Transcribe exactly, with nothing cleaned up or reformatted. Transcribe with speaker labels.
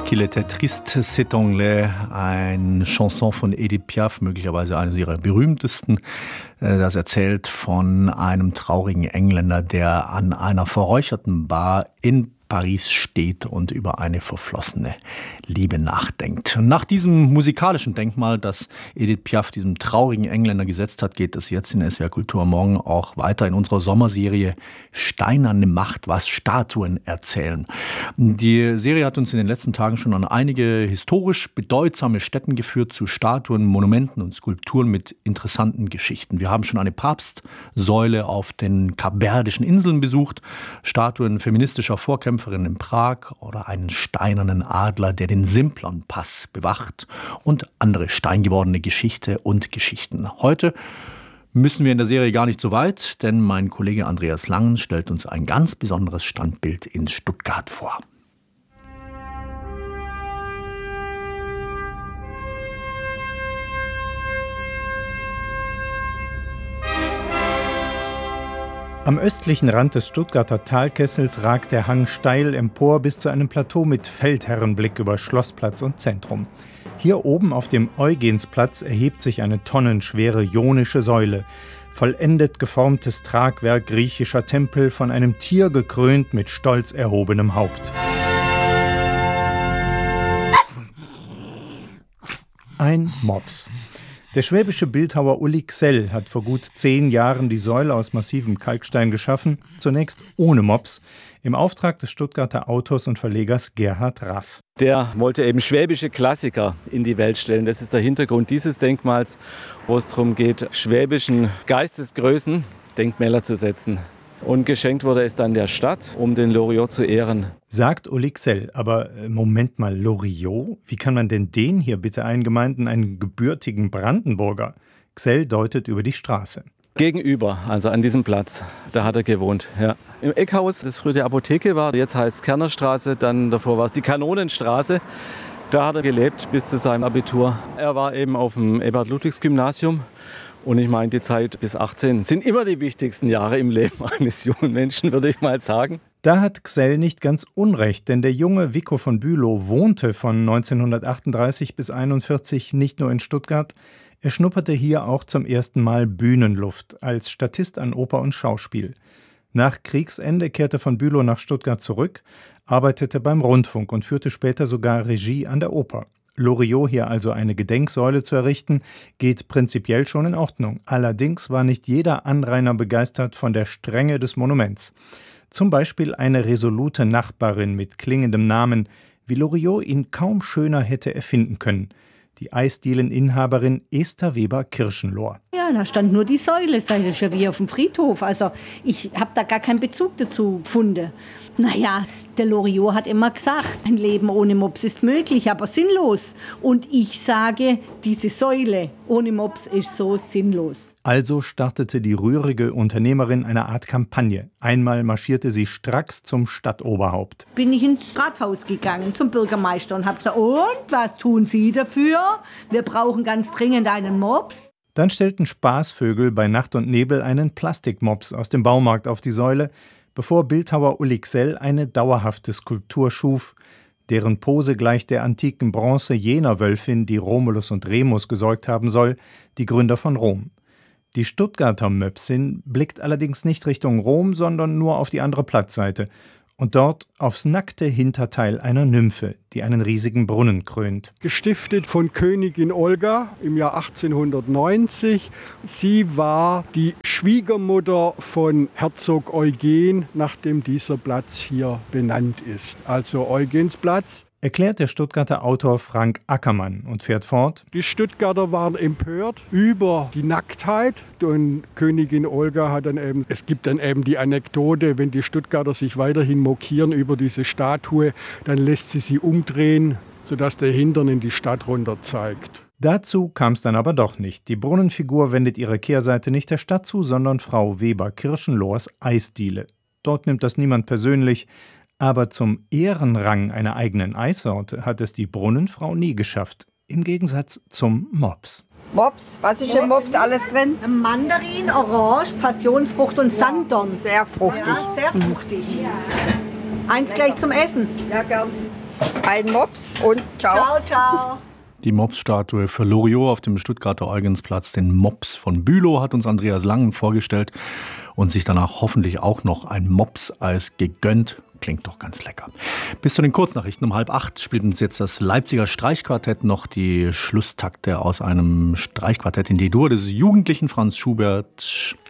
Speaker 1: Qu'il était triste, cet anglais, eine Chanson von Edith Piaf, möglicherweise eines ihrer berühmtesten. Das erzählt von einem traurigen Engländer, der an einer verräucherten Bar in Paris steht und über eine verflossene Liebe nachdenkt. Nach diesem musikalischen Denkmal, das Edith Piaf diesem traurigen Engländer gesetzt hat, geht es jetzt in S W R Kultur morgen auch weiter in unserer Sommerserie Steinerne Macht, was Statuen erzählen. Die Serie hat uns in den letzten Tagen schon an einige historisch bedeutsame Stätten geführt, zu Statuen, Monumenten und Skulpturen mit interessanten Geschichten. Wir haben schon eine Papstsäule auf den Kapverdischen Inseln besucht, Statuen feministischer Vorkämpfer in Prag oder einen steinernen Adler, der den Simplon-Pass bewacht, und andere steingewordene Geschichte und Geschichten. Heute müssen wir in der Serie gar nicht so weit, denn mein Kollege Andreas Langen stellt uns ein ganz besonderes Standbild in Stuttgart vor.
Speaker 2: Am östlichen Rand des Stuttgarter Talkessels ragt der Hang steil empor bis zu einem Plateau mit Feldherrenblick über Schlossplatz und Zentrum. Hier oben auf dem Eugensplatz erhebt sich eine tonnenschwere ionische Säule, vollendet geformtes Tragwerk griechischer Tempel, von einem Tier gekrönt mit stolz erhobenem Haupt. Ein Mops. Der schwäbische Bildhauer Uli Gsell hat vor gut zehn Jahren die Säule aus massivem Kalkstein geschaffen, zunächst ohne Mops, im Auftrag des Stuttgarter Autors und Verlegers Gerhard Raff.
Speaker 3: Der wollte eben schwäbische Klassiker in die Welt stellen. Das ist der Hintergrund dieses Denkmals, wo es darum geht, schwäbischen Geistesgrößen Denkmäler zu setzen. Und geschenkt wurde es dann der Stadt, um den Loriot zu ehren.
Speaker 2: Sagt Uli Gsell. Aber Moment mal, Loriot? Wie kann man denn den hier bitte eingemeinden, einen gebürtigen Brandenburger? Gsell deutet über die Straße.
Speaker 3: Gegenüber, also an diesem Platz, da hat er gewohnt. Ja. Im Eckhaus, das früher die Apotheke war, jetzt heißt es Kernerstraße, dann davor war es die Kanonenstraße. Da hat er gelebt bis zu seinem Abitur. Er war eben auf dem Ebert-Ludwigs-Gymnasium. Und ich meine, die Zeit bis achtzehn sind immer die wichtigsten Jahre im Leben eines jungen Menschen, würde ich mal sagen.
Speaker 2: Da hat Gsell nicht ganz unrecht, denn der junge Vico von Bülow wohnte von neunzehnhundertachtunddreißig bis einundvierzig nicht nur in Stuttgart, er schnupperte hier auch zum ersten Mal Bühnenluft als Statist an Oper und Schauspiel. Nach Kriegsende kehrte von Bülow nach Stuttgart zurück, arbeitete beim Rundfunk und führte später sogar Regie an der Oper. Loriot hier also eine Gedenksäule zu errichten, geht prinzipiell schon in Ordnung. Allerdings war nicht jeder Anrainer begeistert von der Strenge des Monuments. Zum Beispiel eine resolute Nachbarin mit klingendem Namen, wie Loriot ihn kaum schöner hätte erfinden können. Die Eisdielenинhaberin Esther Weber-Kirschenlohr.
Speaker 4: Ja, da stand nur die Säule, das ist ja wie auf dem Friedhof. Also ich habe da gar keinen Bezug dazu gefunden. Naja, der Loriot hat immer gesagt, ein Leben ohne Mops ist möglich, aber sinnlos. Und ich sage, diese Säule ohne Mops ist so sinnlos.
Speaker 2: Also startete die rührige Unternehmerin eine Art Kampagne. Einmal marschierte sie stracks zum Stadtoberhaupt.
Speaker 4: Bin ich ins Rathaus gegangen, zum Bürgermeister, und habe gesagt, und was tun Sie dafür? Wir brauchen ganz dringend einen Mops.
Speaker 2: Dann stellten Spaßvögel bei Nacht und Nebel einen Plastikmops aus dem Baumarkt auf die Säule, bevor Bildhauer Uli Gsell eine dauerhafte Skulptur schuf, deren Pose gleich der antiken Bronze jener Wölfin, die Romulus und Remus gesäugt haben soll, die Gründer von Rom. Die Stuttgarter Möpsin blickt allerdings nicht Richtung Rom, sondern nur auf die andere Platzseite und dort aufs nackte Hinterteil einer Nymphe, die einen riesigen Brunnen krönt.
Speaker 5: Gestiftet von Königin Olga im Jahr achtzehnhundertneunzig. Sie war die Schwiegermutter von Herzog Eugen, nach dem dieser Platz hier benannt ist. Also Eugensplatz.
Speaker 2: Erklärt der Stuttgarter Autor Frank Ackermann und fährt fort.
Speaker 5: Die Stuttgarter waren empört über die Nacktheit und Königin Olga hat dann eben, es gibt dann eben die Anekdote, wenn die Stuttgarter sich weiterhin mokieren über diese Statue, dann lässt sie sie umdrehen, sodass der Hintern in die Stadt runter zeigt.
Speaker 2: Dazu kam es dann aber doch nicht. Die Brunnenfigur wendet ihre Kehrseite nicht der Stadt zu, sondern Frau Weber-Kirschenlohrs Eisdiele. Dort nimmt das niemand persönlich. Aber zum Ehrenrang einer eigenen Eissorte hat es die Brunnenfrau nie geschafft. Im Gegensatz zum Mops.
Speaker 6: Mops, was ist im Mops alles drin?
Speaker 4: Mandarin, Orange, Passionsfrucht und Sanddorn.
Speaker 6: Sehr fruchtig.
Speaker 4: Ja, sehr fruchtig. Eins gleich zum Essen.
Speaker 6: Ja, gern. Ein Mops und ciao.
Speaker 4: Ciao, ciao.
Speaker 1: Die Mops-Statue für Loriot auf dem Stuttgarter Eugensplatz, den Mops von Bülow, hat uns Andreas Langen vorgestellt und sich danach hoffentlich auch noch ein Mops-Eis gegönnt. Klingt doch ganz lecker. Bis zu den Kurznachrichten um halb acht spielt uns jetzt das Leipziger Streichquartett noch die Schlusstakte aus einem Streichquartett in D-Dur des jugendlichen Franz Schubert.